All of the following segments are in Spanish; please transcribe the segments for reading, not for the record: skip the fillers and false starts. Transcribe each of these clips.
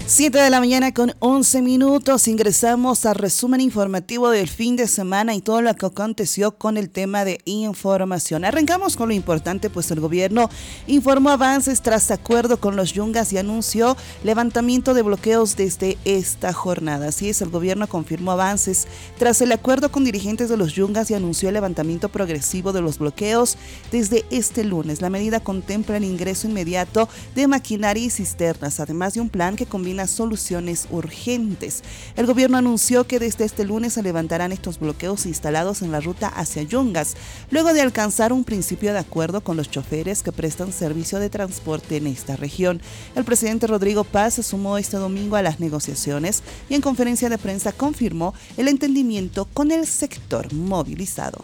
7 de la mañana con 11 minutos. Ingresamos al resumen informativo del fin de semana y todo lo que aconteció con el tema de información. Arrancamos con lo importante, pues el gobierno informó avances tras acuerdo con los yungas y anunció levantamiento de bloqueos desde esta jornada. Así es, el gobierno confirmó avances tras el acuerdo con dirigentes de los yungas y anunció el levantamiento progresivo de los bloqueos desde este lunes. La medida contempla el ingreso inmediato de maquinaria y cisternas, además de un plan que combina soluciones urgentes. El gobierno anunció que desde este lunes se levantarán estos bloqueos instalados en la ruta hacia Yungas, luego de alcanzar un principio de acuerdo con los choferes que prestan servicio de transporte en esta región. El presidente Rodrigo Paz se sumó este domingo a las negociaciones y en conferencia de prensa confirmó el entendimiento con el sector movilizado.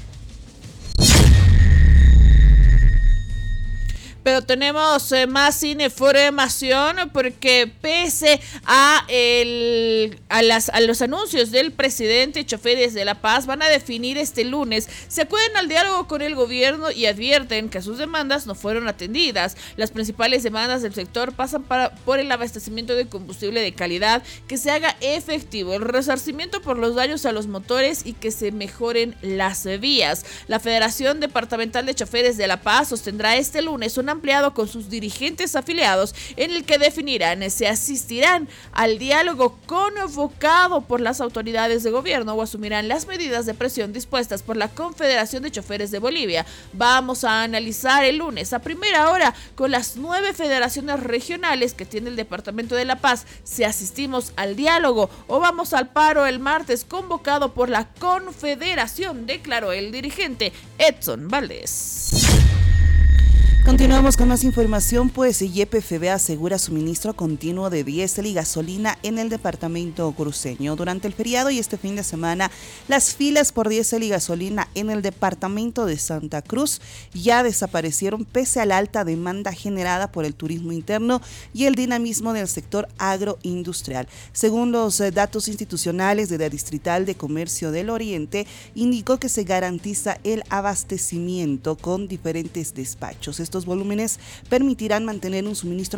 Pero tenemos más información porque pese a los anuncios del presidente, choferes de La Paz van a definir este lunes. Se acuden al diálogo con el gobierno y advierten que sus demandas no fueron atendidas. Las principales demandas del sector pasan por el abastecimiento de combustible de calidad, que se haga efectivo, el resarcimiento por los daños a los motores y que se mejoren las vías. La Federación Departamental de Choferes de La Paz sostendrá este lunes un ampliado con sus dirigentes afiliados en el que definirán si asistirán al diálogo convocado por las autoridades de gobierno o asumirán las medidas de presión dispuestas por la Confederación de Choferes de Bolivia. Vamos a analizar el lunes a primera hora con las 9 federaciones regionales que tiene el departamento de La Paz si asistimos al diálogo o vamos al paro el martes convocado por la Confederación, declaró el dirigente Edson Valdés. Continuamos con más información, pues YPFB asegura suministro continuo de diésel y gasolina en el departamento cruceño. Durante el feriado y este fin de semana, las filas por diésel y gasolina en el departamento de Santa Cruz ya desaparecieron pese a la alta demanda generada por el turismo interno y el dinamismo del sector agroindustrial. Según los datos institucionales de la Distrital de Comercio del Oriente, indicó que se garantiza el abastecimiento con diferentes despachos. Estos volúmenes permitirán mantener un suministro